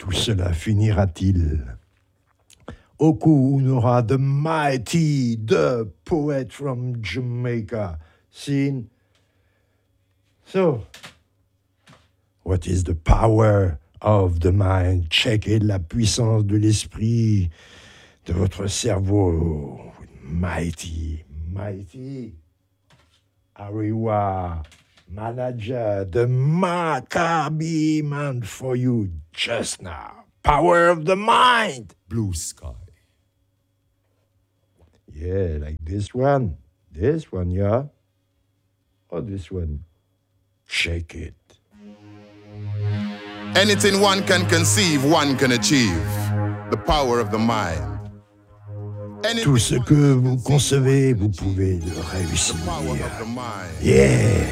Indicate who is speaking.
Speaker 1: tout cela finira-t-il? Oku Unora, the mighty, the poet from Jamaica, seen. So, what is the power of the mind? Checkez la puissance de l'esprit, de votre cerveau. Mighty, mighty. Ariwa, manager, the Maccabi man for you just now. Power of the mind.
Speaker 2: Blue sky.
Speaker 1: Yeah, like this one. This one, yeah. Or this one. Shake it.
Speaker 2: Anything one can conceive, one can achieve. The power of the mind.
Speaker 1: Tout ce que vous concevez, vous pouvez le réussir.
Speaker 2: The power of the mind.
Speaker 1: Yeah.